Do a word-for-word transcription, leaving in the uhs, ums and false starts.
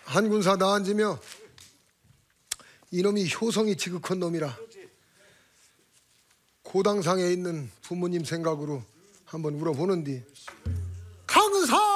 한 군사 다 앉으며 이놈이 효성이 지극한 놈이라 고당상에 있는 부모님 생각으로 한번 울어보는디 강사